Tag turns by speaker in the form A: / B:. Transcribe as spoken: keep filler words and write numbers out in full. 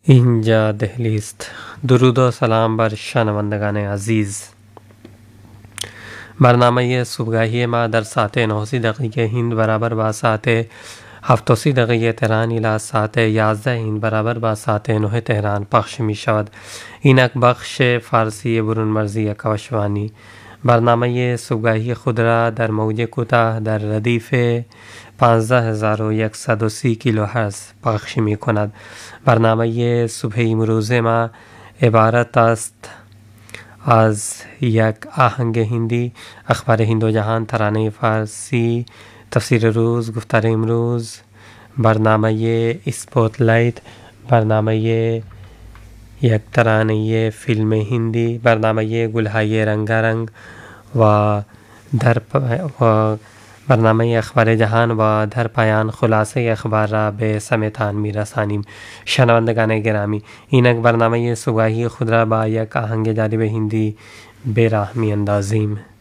A: اینجا دهلی است. درود و سلام بر شنوندگان عزیز. برنامه صبحگاهی ما در ساعت نه و سی دقیقه هند برابر با ساعت هفت و سی دقیقه تهران الی ساعت یازده هند برابر با ساعت نه تهران پخش می شود. اینک بخش فارسی برون مرزی آکاشوانی. برنامه صبحگاهی خود را در موج کوتاه در ردیف پانزده هزار و صد و سی کیلو هرتز پخش می کند. برنامه صبح امروز ما عبارت است از یک آهنگ هندی، اخبار هند و جهان، ترانه فارسی، تفسیر روز، گفتار امروز، برنامه اسپوتلایت، برنامه یک ترانه فیلم هندی، برنامه گلهای رنگارنگ و در و برنامه اخبار جهان و در پایان خلاصه اخبار را به سمتان می رسانیم. شنوندگان گرامی، اینک برنامه صبحگاهی خود را با یک آهنگ جالب هندی به راه می اندازیم.